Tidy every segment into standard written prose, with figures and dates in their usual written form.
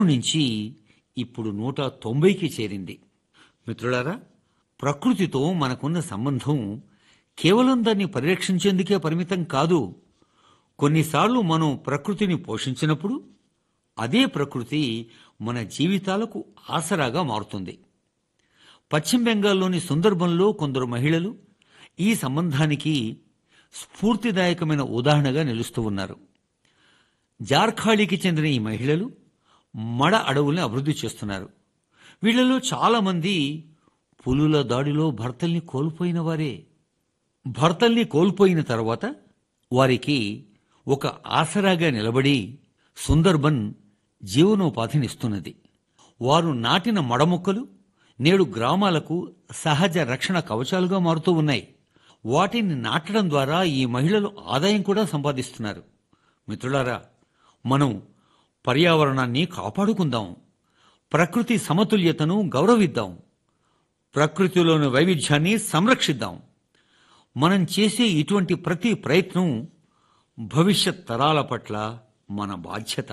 నుంచి ఇప్పుడు 190కి చేరింది. మిత్రులారా, ప్రకృతితో మనకున్న సంబంధం కేవలం దాన్ని పరిరక్షించేందుకే పరిమితం కాదు. కొన్నిసార్లు మనం ప్రకృతిని పోషించినప్పుడు అదే ప్రకృతి మన జీవితాలకు ఆసరాగా మారుతుంది. పశ్చిమ బెంగాల్లోని సుందర్బన్లో కొందరు మహిళలు ఈ సంబంధానికి స్ఫూర్తిదాయకమైన ఉదాహరణగా నిలుస్తూ ఉన్నారు. జార్ఖాళీకి చెందిన ఈ మహిళలు మడ అడవుల్ని అభివృద్ధి చేస్తున్నారు. వీళ్లలో చాలామంది పులుల దాడిలో భర్తల్ని కోల్పోయిన వారే. భర్తల్ని కోల్పోయిన తర్వాత వారికి ఒక ఆసరాగా నిలబడి సుందర్బన్ జీవనోపాధినిస్తున్నది. వారు నాటిన మడమొక్కలు నేడు గ్రామాలకు సహజ రక్షణ కవచాలుగా మారుతూ ఉన్నాయి. వాటిని నాటడం ద్వారా ఈ మహిళలు ఆదాయం కూడా సంపాదిస్తున్నారు. మిత్రులారా, మనం పర్యావరణాన్ని కాపాడుకుందాం, ప్రకృతి సమతుల్యతను గౌరవిద్దాం, ప్రకృతిలోని వైవిధ్యాన్ని సంరక్షిద్దాం. మనం చేసే ఇటువంటి ప్రతి ప్రయత్నం భవిష్యత్ తరాల పట్ల మన బాధ్యత.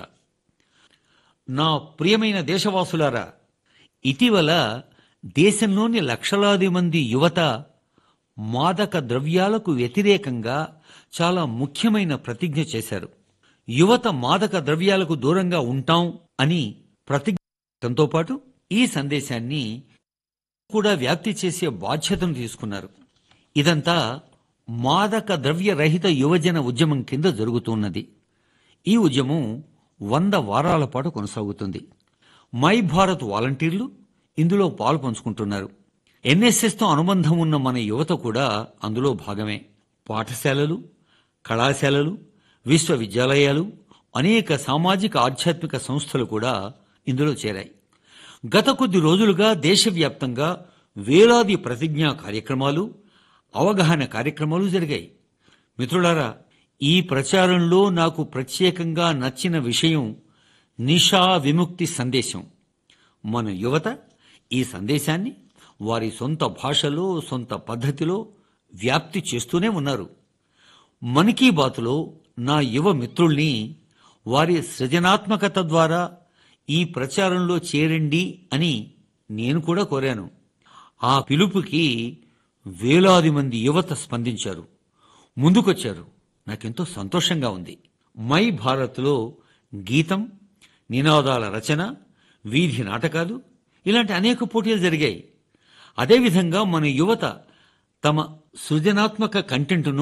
నా ప్రియమైన దేశవాసులారా, ఇటీవల దేశంలోని లక్షలాది మంది యువత మాదక ద్రవ్యాలకు వ్యతిరేకంగా చాలా ముఖ్యమైన ప్రతిజ్ఞ చేశారు. యువత మాదక ద్రవ్యాలకు దూరంగా ఉంటాం అని ప్రతిజ్ఞతో పాటు ఈ సందేశాన్ని కూడా వ్యాప్తి చేసే బాధ్యతను తీసుకున్నారు. ఇదంతా మాదక ద్రవ్య రహిత యువజన ఉద్యమం కింద జరుగుతున్నది. ఈ ఉద్యమం 100 వారాల పాటు కొనసాగుతుంది. మై భారత్ వాలంటీర్లు ఇందులో పాలు పంచుకుంటున్నారు. ఎన్ఎస్ఎస్తో అనుబంధం ఉన్న మన యువత కూడా అందులో భాగమే. పాఠశాలలు, కళాశాలలు, విశ్వవిద్యాలయాలు, అనేక సామాజిక ఆధ్యాత్మిక సంస్థలు కూడా ఇందులో చేరాయి. గత కొద్ది రోజులుగా దేశవ్యాప్తంగా వేలాది ప్రతిజ్ఞా కార్యక్రమాలు, అవగాహన కార్యక్రమాలు జరిగాయి. మిత్రులారా, ఈ ప్రచారంలో నాకు ప్రత్యేకంగా నచ్చిన విషయం నిషా విముక్తి సందేశం. మన యువత ఈ సందేశాన్ని వారి సొంత భాషలో, సొంత పద్ధతిలో వ్యాప్తి చేస్తూనే ఉన్నారు. మన్ కీ బాత్లో నా యువ మిత్రుల్ని వారి సృజనాత్మకత ద్వారా ఈ ప్రచారంలో చేరండి అని నేను కూడా కోరాను. ఆ పిలుపుకి వేలాది మంది యువత స్పందించారు, ముందుకొచ్చారు. నాకెంతో సంతోషంగా ఉంది. మై భారత్లో గీతం, నినాదాల రచన, వీధి నాటకాలు ఇలాంటి అనేక పోటీలు జరిగాయి. అదేవిధంగా మన యువత తమ సృజనాత్మక కంటెంట్ను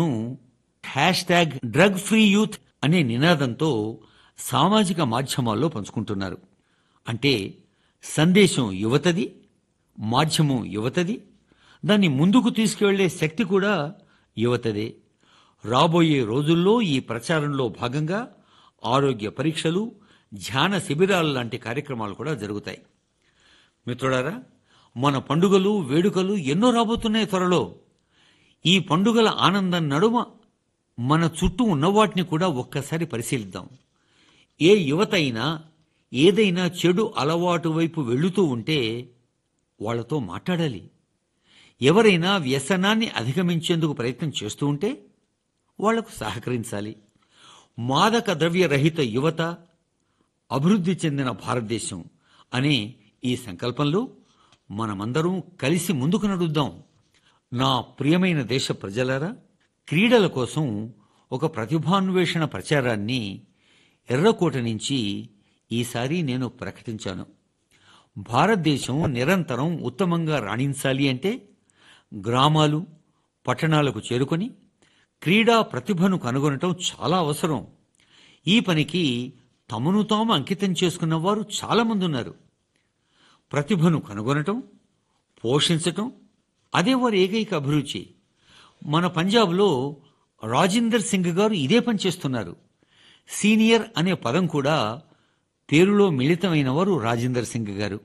#డ్రగ్ ఫ్రీ యూత్ అనే నినాదంతో సామాజిక మాధ్యమాల్లో పంచుకుంటున్నారు. అంటే సందేశం యువతది, మాధ్యమం యువతది, దాన్ని ముందుకు తీసుకువెళ్లే శక్తి కూడా యువతదే. రాబోయే రోజుల్లో ఈ ప్రచారంలో భాగంగా ఆరోగ్య పరీక్షలు, ధ్యాన శిబిరాలు లాంటి కార్యక్రమాలు కూడా జరుగుతాయి. మిత్రులారా, మన పండుగలు, వేడుకలు ఎన్నో రాబోతున్నాయి త్వరలో. ఈ పండుగల ఆనందం నడుమ మన చుట్టూ ఉన్నవాటిని కూడా ఒక్కసారి పరిశీలిద్దాం. ఏ యువత అయినా ఏదైనా చెడు అలవాటు వైపు వెళుతూ ఉంటే వాళ్లతో మాట్లాడాలి. ఎవరైనా వ్యసనాన్ని అధిగమించేందుకు ప్రయత్నం చేస్తూ ఉంటే వాళ్లకు సహకరించాలి. మాదక ద్రవ్య రహిత యువత, అభివృద్ధి చెందిన భారతదేశం అనే ఈ సంకల్పంలో మనమందరం కలిసి ముందుకు నడుద్దాం. నా ప్రియమైన దేశ ప్రజలారా, క్రీడల కోసం ఒక ప్రతిభాన్వేషణ ప్రచారాన్ని ఎర్రకోట నుంచి ఈసారి నేను ప్రకటించాను. భారతదేశం నిరంతరం ఉత్తమంగా రాణించాలి అంటే గ్రామాలు, పట్టణాలకు చేరుకొని క్రీడా ప్రతిభను కనుగొనటం చాలా అవసరం. ఈ పనికి తమను తాము అంకితం చేసుకున్న వారు చాలామంది ఉన్నారు. ప్రతిభను కనుగొనటం, పోషించటం అదే వారి ఏకైక అభిరుచి. మన పంజాబ్లో రాజిందర్ సింగ్ గారు ఇదే పని చేస్తున్నారు. సీనియర్ అనే పదం కూడా పేరులో మిళితమైన వారు రాజిందర్ సింగ్ గారు.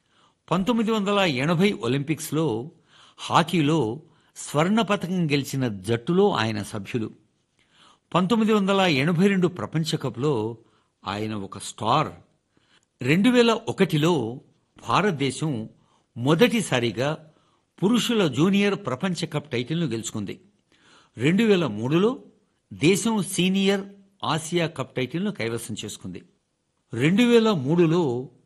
1980 ఒలింపిక్స్లో హాకీలో స్వర్ణ పతకం గెలిచిన జట్టులో ఆయన సభ్యులు. 1982 ప్రపంచ కప్లో ఆయన ఒక స్టార్. 2001లో భారతదేశం మొదటిసారిగా పురుషుల జూనియర్ ప్రపంచ కప్ టైటిల్ను గెలుచుకుంది. 2003లో దేశం సీనియర్ ఆసియా కప్ టైటిల్ను కైవసం చేసుకుంది. 2003లో